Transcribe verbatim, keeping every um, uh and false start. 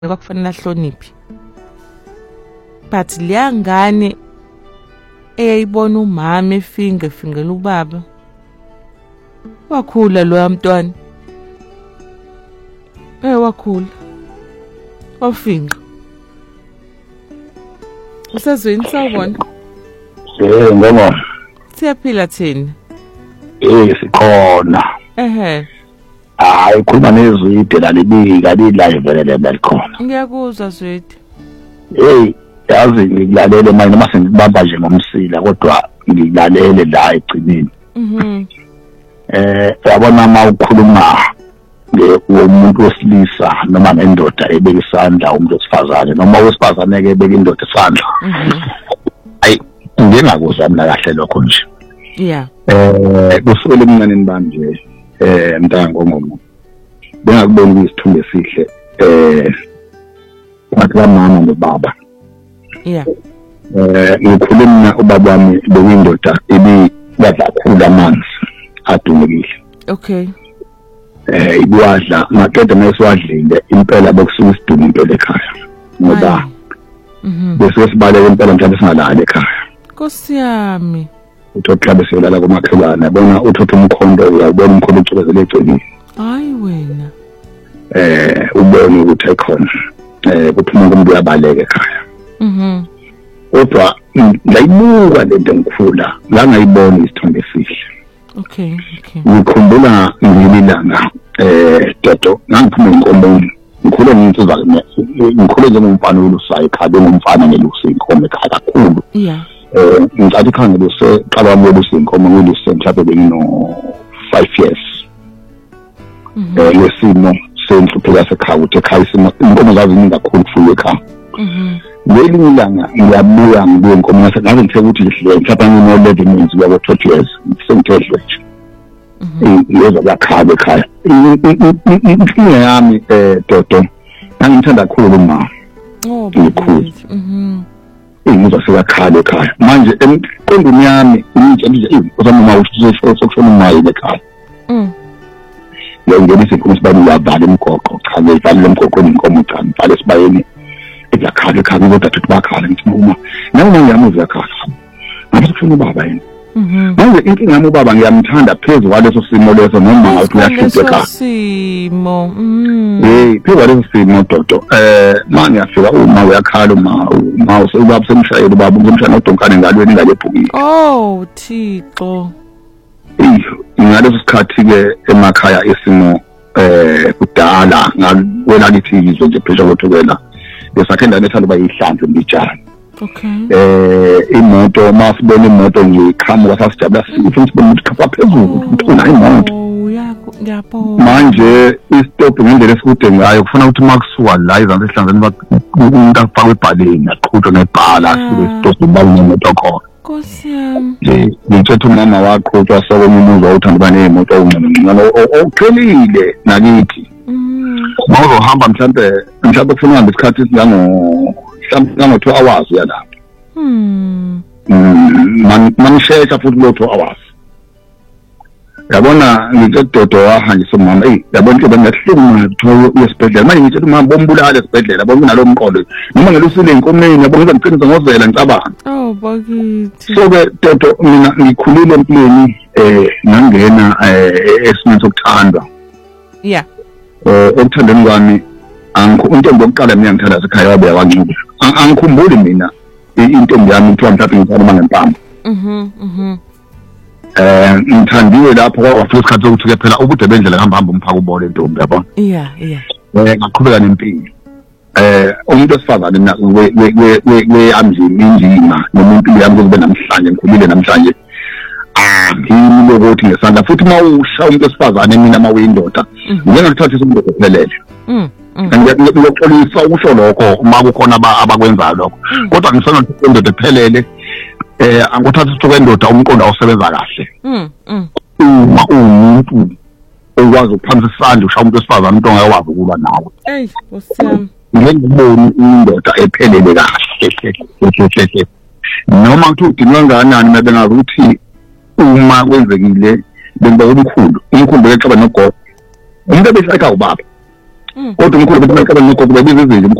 kwakufanele ahloniphe. But liyangane eyayibona umama efinge fingela ubaba. Wakhula lo mntwana. Eh wakhula. Wafinga. Usazweni sawubona? Eh ngoma. Siyaphila thina. Eh sikhona. Ehhe. Hayi khuluma nezwide la libika lilayive lele likhona. Ngiyakuzwa zwide. Hey yazi ngilalele manje noma sengibamba nje ngomsila kodwa ngilalele la egcineni. Mhm. Eh yabona uma ukhuluma ngomuntu wesilisa noma nendoda ebeka isandla umuntu wesifazane noma wesifazane ke ebeka indoda isandla. Mhm. Ayi ngingakuzwa mina kahle lokho nje. Yeah. Eh kusukela emncaneni bami nje eh mntango ngomo. Bengakubona isithombe esihle eh wakwa mama nobaba. Yeah. Eh ngikhuluma ubaba wami bewindoda ebi yadlakhula amanzi adumekile. Okay. Eh iwadla maqeda masiwadlile impela bokusuka isiduma impela ekhaya. Ngoba Mhm. bese sibaleke impela mhlawumbe singalala ekhaya. Nkosi yami. Uthola mhlawumbe siyolala komakhelwane bona uthotha umkhondo uyabona umkhondo ucobezele egcinile. Hayi wena. Eh ubone ukuthi ekhona eh kuphuma umuntu uyabaleka ekhaya. Mhm. Kodwa ngayibuka lento ngikhula la ngayibona isithombe esihle. Okay, okay. Ngikhumbula ngililanga eh toto ngiphuma inkombeni ngikhule nginsizwa ngikhule njengomfana olusayi ekhaya ngomfana nelusi inkomo ekhaya kakhulu. Yeah. Eh ngicathi ikhangele seqala wami olusi inkomo ngiluse mhlawumbe bengino five years. Mhm. Eh lesimo senhlupheka sekhaya ukuthi ekhaya isimo inkomo zaziningi kakhulu kufuye ekhaya. Mhm. Lelinye ilanga ngiyabuya ngibuye inkomo ngaze ngithe ukuthi lihle mhlawumbe ngino eleven months uyabo twelve years sengithedle nje. Mhm. Yeza yakhala ekhaya. Inkinga yami eh Dodo ngithanda kakhulu uma Oh, ngikhulu. Mhm. Ngizwa sekakhala ekhaya. Manje emqondweni yami ngitshe nje uzama ukuthi sokushona umayi ekhaya. Mhm. Lo ngenise inkulumo sibalu yavala imgoqo cha ngivalile umgoqo inkomo cha ngivale sibayeni yakhala ekhaya kodwa ukuthi bakhala ngithi uma nami ngiyamuzwa yakhala. Ngabe sokushona ubaba yini? Mhm. Manje inkinga yami ubaba ngiyamthanda phezulu kwaleso simo leso noma ngathi uyahlupheka ekhaya. Simo. Mhm. Eh phezulu kwaleso simo Dodo eh manje yafika uma uyakhala uma uma usubaba semshayeli ubaba umshayeli odonkane ngalweni ngalephukile. Oh Thixo. Iyo ngaleso sikhathi ke emakhaya isimo eh kudala ngakwela lithi izwe nje phesha kothukela besakhenda nethanda ba yihlandwe mbijana. Okay. Eh imoto masibona imoto nje iqhamuka sasijabula sithi sibona ukuthi khapha phezulu uthuna imoto. Oh yakho ngiyabona. Manje istop ngendlela esikude ngayo kufuna ukuthi makusuka la izansi ehlanzeni umuntu afakwe ebhaleni aqhutshwe ngebhala asuke istop ubani imoto khona. Nkosi yami. Nje ngithethe umama waqhutshwa sokwenye umuzi wawuthanda banemoto ongconywana oqhelile nakithi. Mhm. Mawuzohamba mhlambe mhlambe kufuna uhambe isikhathi singango mhlambe ngo two hours yalapha. Mhm. Mm manishesha futhi lo two hours. Yabona ngithe Dodo wahangisa umama eh yabona ke bengahluma ukuthola esibhedlela manje ngithe umama bombulala esibhedlela bonke nalo mqondo noma ngelusile inkomeni yabo ngiza ngiqinisa ngozela ngicabanga. Oh bakithi. So ke Dodo mina ngikhulile empilweni eh ngangena eh esimeni sokuthandwa. Yeah. Eh ekuthandeni kwami angikho intombi yokuqala mina ngithanda sekhaya wabe yawancube. Angikhumbuli mina intombi yami kuthiwa mhlawumbe ngithanda ngempama. Mhm mhm. Eh ngithandiwe lapho kwafika isikhathi sokuthi ke phela ubude bendlela ngihamba hamba umphaka ubole intombi yabo. Yeah yeah. Eh ngaqhubeka nempilo. Eh umuntu osifazane mina we we we amzini injima nomuntu yami kube namhlanje ngikhulile namhlanje. Ah ngimi lokuthi ngesandla futhi mawusha umuntu osifazane mina mawuyindoda ngiyangakuthathisa umuntu ophelele. Mhm. Ngiyoxolisa ukusho lokho uma kukhona abakwenzayo lokho. Kodwa ngisona ukuthi indoda ephelele eh angikuthatha isithuko endoda umqondo awusebenza kahle. Mhm. Mhm. Uma umuntu okwazi ukuphamisa isandla ushaya umuntu wesifazane umuntu ongakwazi ukulwa nawe. Ey Nkosiyami. Ngiyibona indoda ephelele kahle. Noma kuthi udinwa kangakanani mabengazi ukuthi uma kwenzekile bengiba umkhulu umkhulu bekexaba nogogo umuntu ebesayika ubaba kodwa umkhulu bethi makaba nogogo bebiza izinto